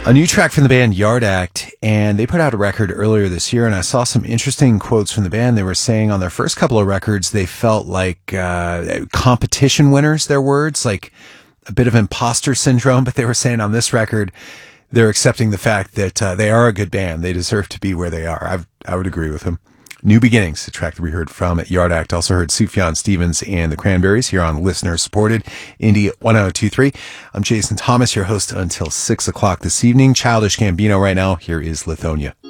A new track from the band Yard Act, and they put out a record earlier this year, and I saw some interesting quotes from the band. They were saying on their first couple of records, they felt like competition winners, their words, like a bit of imposter syndrome, but they were saying on this record, they're accepting the fact that they are a good band. They deserve to be where they are. I would agree with them. New Beginnings, the track that we heard from at Yard Act. Also heard Sufjan Stevens and the Cranberries here on listener-supported Indie 1023. I'm Jason Thomas, your host until 6 o'clock this evening. Childish Gambino right now. Here is Lithonia.